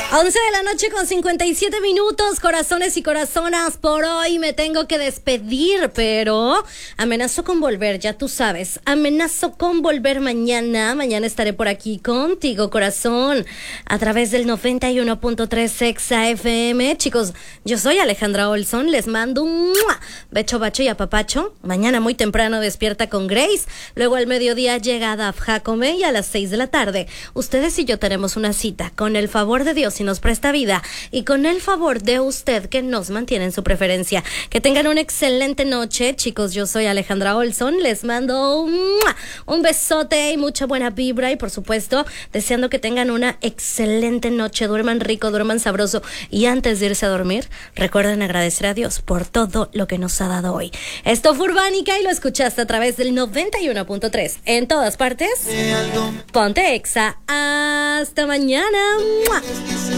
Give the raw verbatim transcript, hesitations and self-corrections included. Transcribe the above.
once de la noche con cincuenta y siete minutos, corazones y corazonas. Por hoy me tengo que despedir, pero amenazo con volver, ya tú sabes. Amenazo con volver mañana. Mañana estaré por aquí contigo, corazón, a través del noventa y uno punto tres Exa F M. Chicos, yo soy Alejandra Olson. Les mando un becho, bacho y apapacho. Mañana muy temprano despierta con Grace. Luego al mediodía llega Daf Jacome y a las seis de la tarde ustedes y yo tenemos una cita con el favor de Dios y nos presta vida y con el favor de usted que nos mantiene en su preferencia. Que tengan una excelente noche, chicos. Yo soy Alejandra Olson. Les mando un, un besote y mucha buena vibra y por supuesto deseando que tengan una excelente noche. Duerman rico, duerman sabroso y antes de irse a dormir recuerden agradecer a Dios por todo lo que nos ha dado hoy. Esto fue Urbánica y lo escuchaste a través del noventa y uno punto tres en todas partes. Ponte Exa. Hasta mañana. ¡Mua!